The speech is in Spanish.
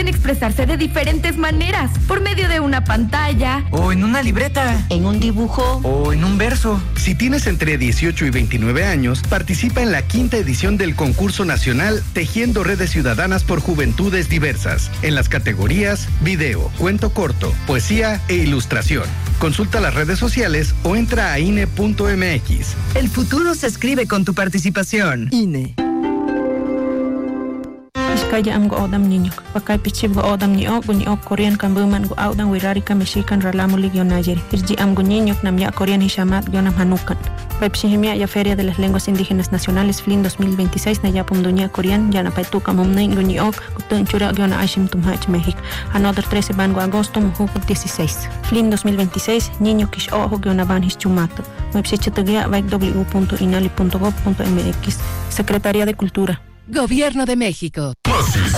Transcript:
pueden expresarse de diferentes maneras, por medio de una pantalla, o en una libreta, en un dibujo, o en un verso. Si tienes entre 18 y 29 años, participa en la 5ª edición del concurso nacional Tejiendo Redes Ciudadanas por Juventudes Diversas, en las categorías video, cuento corto, poesía e ilustración. Consulta las redes sociales o entra a INE.mx. El futuro se escribe con tu participación. INE. Iskaya am go odam niño. Pakay pichib go odam ni ok Korean kan buman go audan wirari ka Mexican ralamo ligyo nayer. Irji am go niño nam ya Korean hishamat yo nam hanukan. Pepsihimia ya Feria de las Lenguas Indígenas Nacionales FLIN 2026 na yapum dunia Korean ya na paituka mumnain go ni ok kutun chura yo na ashim tumhach México. Another 13 ban go agosto muhu 16. FLIN 2026 niño kish ojo yo na ban hischumato. Website w.inali.gov.mx. Secretaría de Cultura. Gobierno de México.